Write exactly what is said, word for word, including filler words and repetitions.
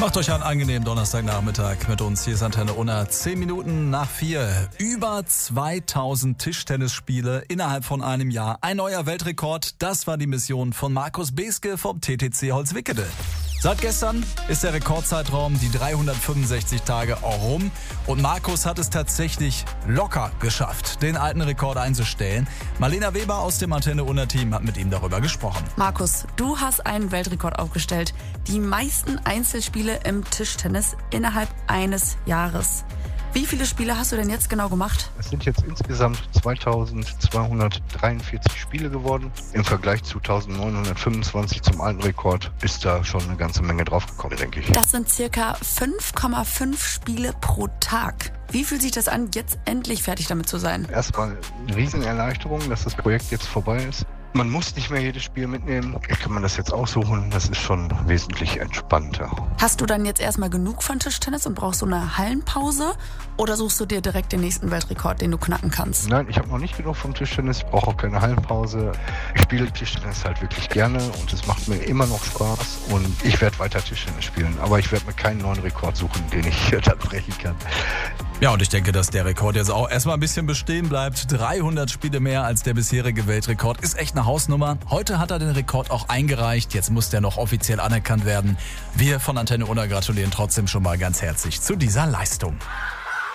Macht euch einen angenehmen Donnerstagnachmittag mit uns. Hier ist Antenne Unna. Zehn Minuten nach vier. Über zweitausend Tischtennisspiele innerhalb von einem Jahr. Ein neuer Weltrekord. Das war die Mission von Markus Beske vom T T C Holzwickede. Seit gestern ist der Rekordzeitraum, die dreihundertfünfundsechzig Tage, auch rum. Und Markus hat es tatsächlich locker geschafft, den alten Rekord einzustellen. Marlena Weber aus dem Antenne Unna-Team hat mit ihm darüber gesprochen. Markus, du hast einen Weltrekord aufgestellt. Die meisten Einzelspiele im Tischtennis innerhalb eines Jahres. Wie viele Spiele hast du denn jetzt genau gemacht? Es sind jetzt insgesamt zweitausendzweihundertdreiundvierzig Spiele geworden. Im Vergleich zu eintausendneunhundertfünfundzwanzig zum alten Rekord ist da schon eine ganze Menge draufgekommen, denke ich. Das sind circa fünf Komma fünf Spiele pro Tag. Wie fühlt sich das an, jetzt endlich fertig damit zu sein? Erstmal eine Riesenerleichterung, dass das Projekt jetzt vorbei ist. Man muss nicht mehr jedes Spiel mitnehmen. Hier kann man das jetzt aussuchen. Das ist schon wesentlich entspannter. Hast du dann jetzt erstmal genug von Tischtennis und brauchst so eine Hallenpause? Oder suchst du dir direkt den nächsten Weltrekord, den du knacken kannst? Nein, ich habe noch nicht genug vom Tischtennis. Ich brauche auch keine Hallenpause. Ich spiele Tischtennis halt wirklich gerne und es macht mir immer noch Spaß. Und ich werde weiter Tischtennis spielen. Aber ich werde mir keinen neuen Rekord suchen, den ich dann brechen kann. Ja, und ich denke, dass der Rekord jetzt auch erstmal ein bisschen bestehen bleibt. dreihundert Spiele mehr als der bisherige Weltrekord ist echt eine Hausnummer. Heute hat er den Rekord auch eingereicht. Jetzt muss der noch offiziell anerkannt werden. Wir von Antenne Unna gratulieren trotzdem schon mal ganz herzlich zu dieser Leistung.